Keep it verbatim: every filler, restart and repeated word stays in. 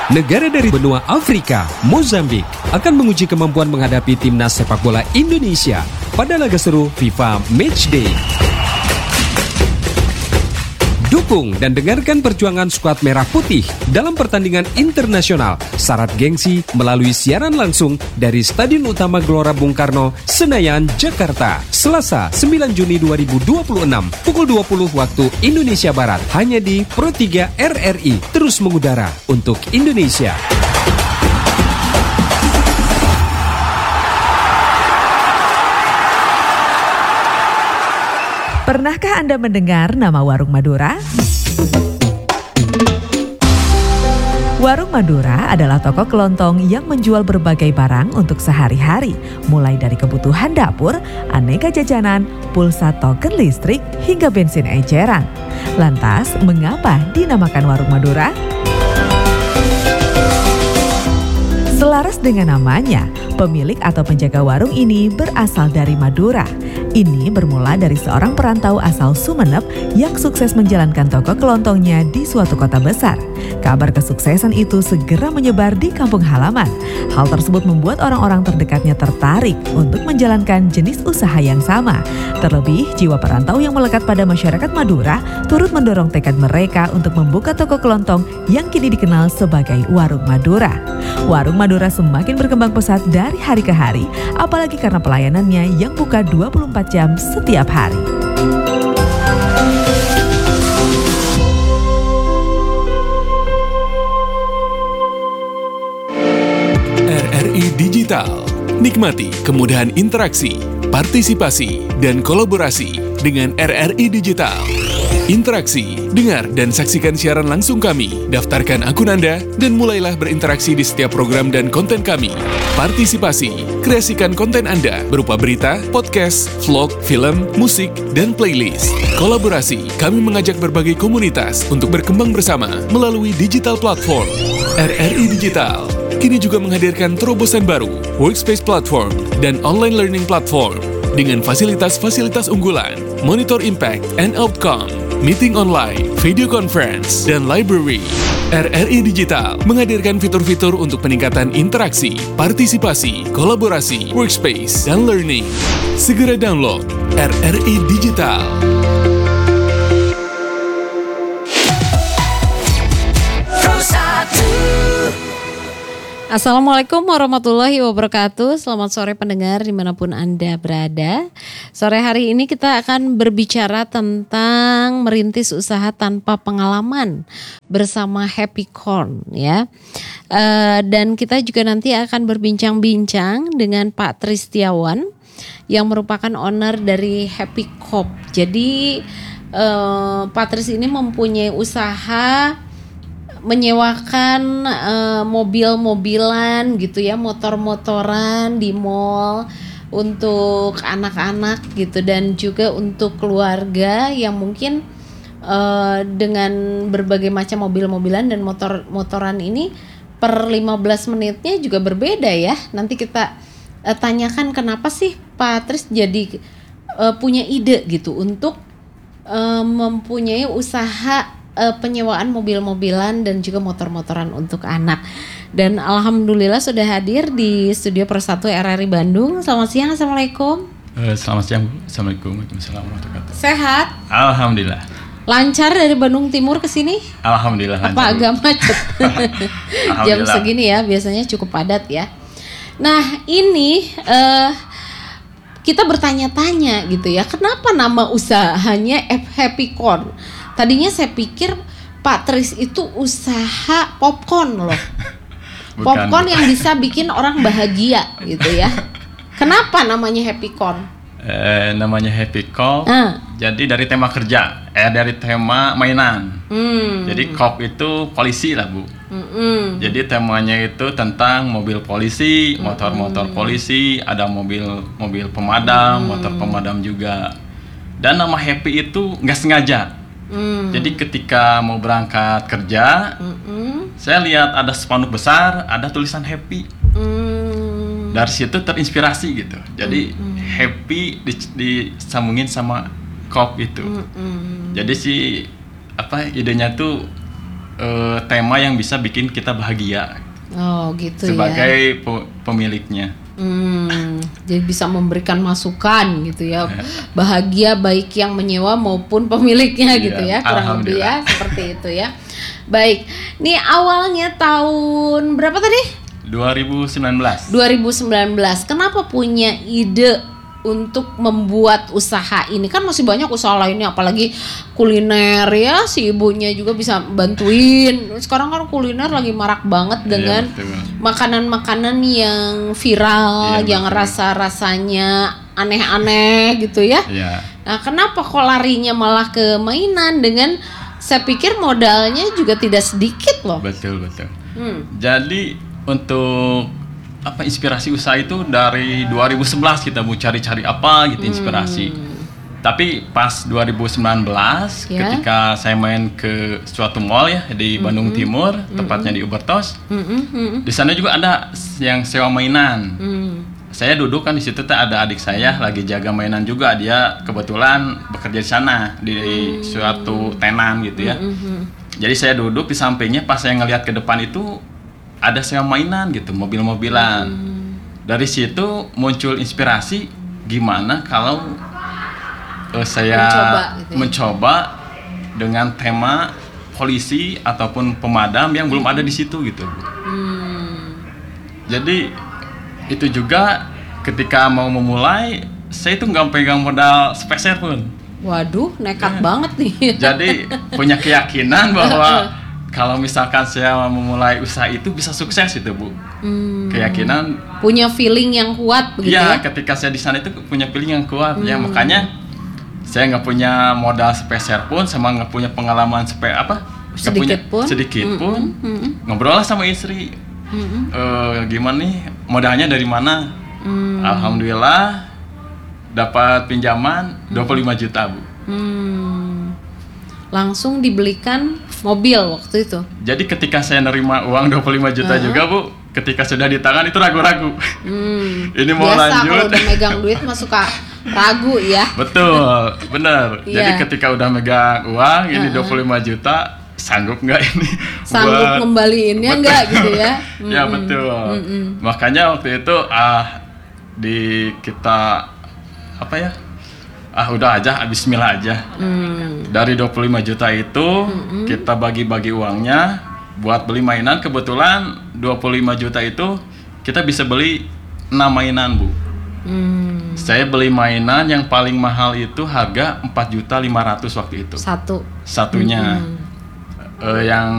Negara dari benua Afrika, Mozambik, akan menguji kemampuan menghadapi timnas sepak bola Indonesia pada laga seru FIFA Matchday. Dukung dan dengarkan perjuangan skuad Merah Putih dalam pertandingan internasional syarat gengsi melalui siaran langsung dari Stadion Utama Gelora Bung Karno, Senayan, Jakarta. Selasa sembilan Juni dua ribu dua puluh enam, pukul dua puluh waktu Indonesia Barat, hanya di Pro tiga R R I, terus mengudara untuk Indonesia. Pernahkah Anda mendengar nama Warung Madura? Warung Madura adalah toko kelontong yang menjual berbagai barang untuk sehari-hari, mulai dari kebutuhan dapur, aneka jajanan, pulsa token listrik, hingga bensin eceran. Lantas, mengapa dinamakan Warung Madura? Selaras dengan namanya, pemilik atau penjaga warung ini berasal dari Madura. Ini bermula dari seorang perantau asal Sumeneb yang sukses menjalankan toko kelontongnya di suatu kota besar. Kabar kesuksesan itu segera menyebar di kampung halaman. Hal tersebut membuat orang-orang terdekatnya tertarik untuk menjalankan jenis usaha yang sama. Terlebih, jiwa perantau yang melekat pada masyarakat Madura turut mendorong tekad mereka untuk membuka toko kelontong yang kini dikenal sebagai Warung Madura. Warung Madura semakin berkembang pesat dari hari ke hari, apalagi karena pelayanannya yang buka dua puluh empat jam setiap hari. R R I Digital. Nikmati kemudahan interaksi, partisipasi, dan kolaborasi dengan R R I Digital. Interaksi, dengar dan saksikan siaran langsung kami, daftarkan akun Anda, dan mulailah berinteraksi di setiap program dan konten kami. Partisipasi, kreasikan konten Anda berupa berita, podcast, vlog, film, musik, dan playlist. Kolaborasi, kami mengajak berbagai komunitas untuk berkembang bersama melalui digital platform. R R I Digital kini juga menghadirkan terobosan baru, workspace platform, dan online learning platform dengan fasilitas-fasilitas unggulan, monitor impact and outcome, meeting online, video conference, dan library. R R I Digital menghadirkan fitur-fitur untuk peningkatan interaksi, partisipasi, kolaborasi, workspace, dan learning. Segera download R R I Digital. Assalamualaikum warahmatullahi wabarakatuh. Selamat sore pendengar dimanapun Anda berada. Sore hari ini kita akan berbicara tentang merintis usaha tanpa pengalaman bersama Happy Corn, ya. Uh, dan kita juga nanti akan berbincang-bincang dengan Pak Tristiawan yang merupakan owner dari Happy Cop. Jadi uh, Pak Tris ini mempunyai usaha menyewakan uh, mobil-mobilan gitu ya, motor-motoran di mall untuk anak-anak gitu, dan juga untuk keluarga yang mungkin uh, dengan berbagai macam mobil-mobilan dan motor-motoran ini per lima belas menitnya juga berbeda ya. Nanti kita uh, tanyakan kenapa sih Pak Tris jadi uh, punya ide gitu untuk uh, mempunyai usaha Uh, penyewaan mobil-mobilan dan juga motor-motoran untuk anak. Dan alhamdulillah sudah hadir di studio Persatu R R I Bandung. Selamat siang, Assalamualaikum. Uh, selamat siang, Assalamualaikum warahmatullahi wabarakatuh. Sehat? Alhamdulillah. Lancar dari Bandung Timur ke sini? Alhamdulillah. Apa agak macet? Jam segini ya, biasanya cukup padat ya. Nah ini uh, kita bertanya-tanya gitu ya, kenapa nama usahanya Happy Corn? Tadinya saya pikir Pak Tris itu usaha popcorn loh. Bukan, popcorn bukan. yang bisa bikin orang bahagia gitu ya. Kenapa namanya Happy Corn? Eh, namanya Happy Cop. Ah. Jadi dari tema kerja, eh dari tema mainan. Hmm. Jadi cop itu polisi lah, Bu. Mm-mm. Jadi temanya itu tentang mobil polisi, motor-motor polisi, ada mobil-mobil pemadam, Mm. motor pemadam juga. Dan nama Happy itu nggak sengaja. Mm. Jadi ketika mau berangkat kerja, Mm-mm. saya lihat ada spanduk besar, ada tulisan Happy. Mm. Dari situ terinspirasi gitu. Jadi Mm-mm. Happy dis- disambungin sama Cop itu. Mm-mm. Jadi si apa idenya tuh eh, tema yang bisa bikin kita bahagia Oh gitu ya. sebagai pe- pemiliknya. Hmm, jadi bisa memberikan masukan gitu ya, bahagia baik yang menyewa maupun pemiliknya Iya, gitu ya, kurang lebih ya alhamdulillah. seperti itu ya. Baik, nih awalnya tahun berapa tadi? dua ribu sembilan belas. dua ribu sembilan belas. Kenapa punya ide untuk membuat usaha ini? Kan masih banyak usaha lainnya, apalagi kuliner ya, si ibunya juga bisa bantuin. Sekarang kan kuliner lagi marak banget dengan Iya, betul. makanan-makanan yang viral, Iya, yang betul. rasa-rasanya aneh-aneh gitu ya. Iya. Nah, kenapa kok larinya malah ke mainan? Dengan saya pikir modalnya juga tidak sedikit loh. Betul, betul. Hmm. Jadi untuk apa inspirasi usaha itu dari dua ribu sebelas kita mau cari-cari apa gitu inspirasi. Tapi pas dua ribu sembilan belas Ya. ketika saya main ke suatu mall ya di Bandung Timur, tepatnya di Ubertos. Mm-mm, mm-mm, Di sana juga ada yang sewa mainan. mm. Saya duduk kan di situ tuh ada adik saya lagi jaga mainan juga, dia kebetulan bekerja di sana di suatu tenan gitu ya. Jadi saya duduk di sampingnya, pas saya ngelihat ke depan itu ada sewa mainan gitu, mobil-mobilan. Dari situ muncul inspirasi gimana kalau eh, saya Mencoba gitu ya. mencoba dengan tema polisi ataupun pemadam yang belum ada di situ gitu, Bu. Jadi itu juga ketika mau memulai, saya itu nggak pegang modal sepeser pun. Waduh, nekat banget nih. Jadi punya keyakinan bahwa kalau misalkan saya memulai usaha itu bisa sukses itu, Bu. Keyakinan. Punya feeling yang kuat begitu Ya, ya. ketika saya di sana itu punya feeling yang kuat ya, makanya saya nggak punya modal sepeser pun, sama nggak punya pengalaman sepe apa nggak Sedikit punya- pun. sedikit Mm-mm, pun mm-mm. ngobrol lah sama istri. Eh, gimana nih modalnya dari mana? Mm. Alhamdulillah dapat pinjaman dua puluh lima juta, Bu. Hmm. Langsung dibelikan mobil waktu itu. Jadi ketika saya nerima uang dua puluh lima juta juga, Bu, ketika sudah di tangan itu ragu-ragu. Hmm. Ini mau Biasa lanjut. kalau udah megang duit mah suka ragu ya. Betul, benar. Iya. Jadi ketika udah megang uang ini dua puluh lima juta, sanggup nggak ini? Sanggup buat- ngembaliinnya Betul. nggak gitu ya? Ya Mm-mm. betul. Mm-mm. Makanya waktu itu ah di kita apa ya? Ah udah aja, bismillah aja. Hmm. Dari dua puluh lima juta itu kita bagi-bagi uangnya buat beli mainan. Kebetulan dua puluh lima juta itu kita bisa beli enam mainan, Bu. Hmm. Saya beli mainan yang paling mahal itu harga empat juta lima ratus waktu itu. Satu. Satunya. Eh, yang